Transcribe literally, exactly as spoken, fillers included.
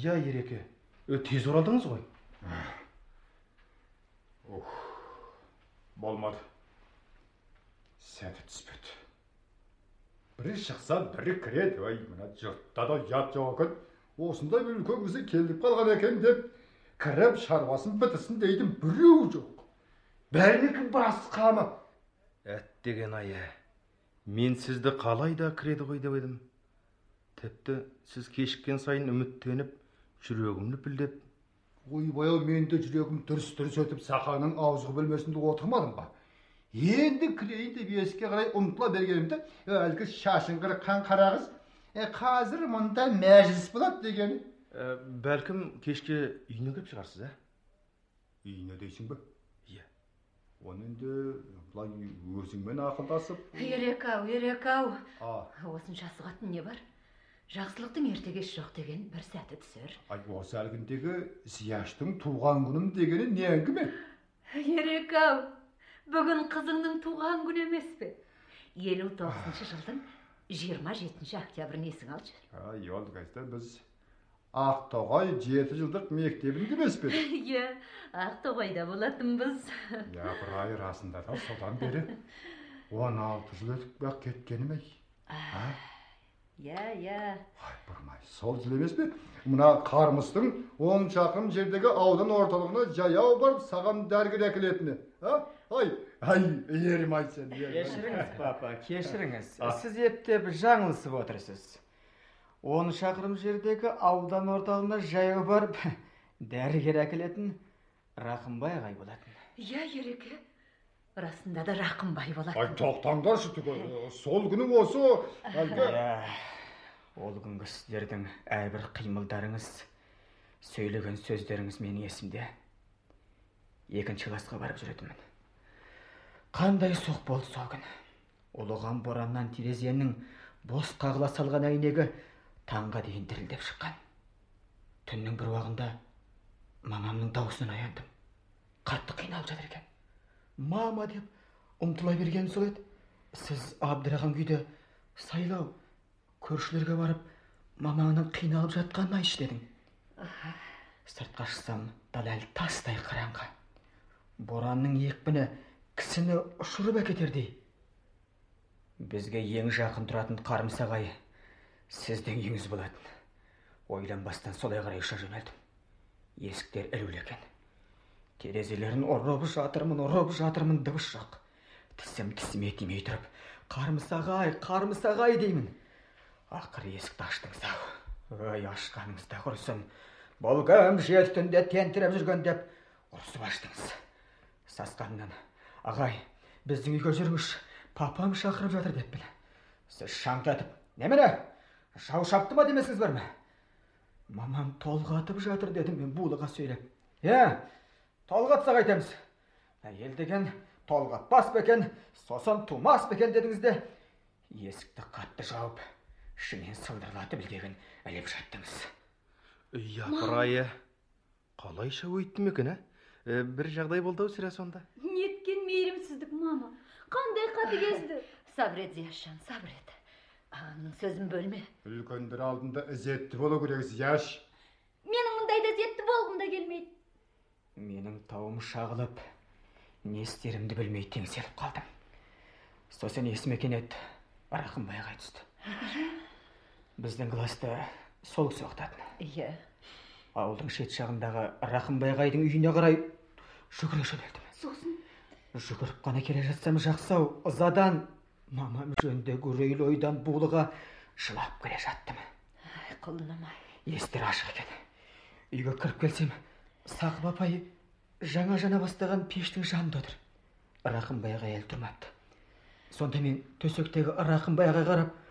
Иә, Ереке. Тез оралдыңыз ғой. Ух, болмады. Сәті түспеді. Бірі шықса, бірі кіреді. Ой, мына жұртта да ят жоқ екен. Осындай бір үлкен кісі келіп қалған екен деп, кіріп шаруасын бітірсін дейтін біреу жоқ. Бәрінікі басқа ма? Әттеген айы. Мен сізді қалай да кіреді ғой деп едім. Тіпті сіз кешіккен сайын үміттеніп, жүрегімді пілдеп. Ой, баяу мен де жүрегім дүрс-дүрс өтіп, сақаның аузғы бөлмесінде отырмадым ба? Енді кірейін деп есікке қарай ұмтыла бергенімде, әлгі шашыңғыр қан қарағыз, е, қазір мұнда мәжіліс болады дегені. Ә, бәлкім кешке үйіне кіріп шығарсыз, ә? Үйіне дейсің бе? Иә. Оны енді бұлай өзіңмен ақылдасып... Ерек-ау, ерек-ау. А. Осынша асығатын не бар? Жақсылықтың ертегеш жоқ деген бір сәті түсер. Ай, осы әлгіндегі Зияштың туған күнім дегені не әңгіме? Ерек-ау, бүгін қызыңның туған күні емес пе? елу тоғызыншы жылдың жиырма жетінші октябрін есің алшы. Ай, ол кезде біз Ақтоғай жеті жылдық мектебінде емес пе? Иә, Ақтоғайда болатынбыз. Я, бір ай расында да содан бері он алты жыл өтіп бақ кеткені ме? Иә, иә. Ай, бұрмай, сол жыл емес пе? Мына Қармыстың он шақырым жердегі аудан орталығына жаяу барып саған дәрігер әкелетіні. Ай, ай, ерім ай сен. Кешіріңіз, папа, кешіріңіз. Сіз ептеп жаңылысып отырсыз. он шақырым жердегі аудан орталығына жаяу барып дәрігер әкелетін Рақымбай ағай болатын. Иә, Ереке. Расында да Рақымбай болатын. Ай, тоқтаңдаршы, сол күні осы әлгі... Ол күнгі сіздердің әрбір қимылдарыңыз, сөйлеген сөздеріңіз менің есімде. Екінші класқа барып жүретінмін. Қандай соқ болды сол күн. Ұлыған бораннан терезенің бос қағыла салған әйнегі таңға дейін дірілдеп шыққан. Түннің бір уағында мамамның даусынан аяндым. Қатты қиналып жатыр екен. Мама деп ұмтыла берген сол еді. Сіз абдыраған күйде Сайлау, көршілерге барып, мамаңның қиналып жатқанын айтшы дедің. Сыртқа шықсам, дала әлі тастай қараңғы. Боранның екпіні кісіні ұшырып әкетердей. Бізге ең жақын тұратын Қармыс ағай сіздің үйіңіз болатын. Ойланбастан солай қарай ұша жөнелдім. Есіктер ілулі екен. Терезелерін ұрып жатырмын, ұрып жатырмын, дыбыс жоқ. Тісім тісіме тимей тұрып, Қармыс ағай, Қармыс ағай деймін. Ақыры есікті аштыңыз-ау. Ой, ашқаныңызда құрсын. Бұл кім жеті түнде тентіреп жүрген деп ұрсып аштыңыз. Сасқаннан, ағай, біздің үйге жүріңізші, папам шақырып жатыр деп білі. Сіз шаңтатып, немене? Жау шапты ма демесіңіз бар ма? Мамам толғатып жатыр дедім мен булыға сөйлеп. Е, толғатса қайтеміз. Әйел деген толғатпас бекен, сосын тумас бекен дедіңізде. Есікті қатты жауып, ішінен сылдырлатып білгеген әлеп жаттыңыз. Япыр-айы, қалайша өйттім екен, ә? Бір жағдай болды ау сірә сонда. Неткен мейірімсіздік, мама. Қандай қатыгезді. Сабыр ет, Зияшжан, сабыр ет. Ағаңның сөзін бөлме. Үлкендер алдында ізетті болу керек, Зияш. Менің мұндайда ізетті болғым да келмейді. Менің тауым шағылып, не істерімді білмей теңселіп қалдым. Сосын есіме кенет Рақымбай ағай түсті. Біздің класты сол кісі оқытатын. Иә. Ауылдың шет жағындағы Рақымбай ағайдың үйіне қарай жүгіре жөнелдім. Сосын? Жүгіріп қана келе жатсам жақсау, ызадан мамам жөнде гүрейлі ойдан булыға жылап келе жаттым. Ай, құлыным-ай. Естер ашық екен. Үйге кіріп келсем, Сақып апай жаңа жана бастаған пештің жанында отыр. Рақымбай ағай әлі тұрмапты. Сонда мен төсектегі Рақымбай ағай қарап,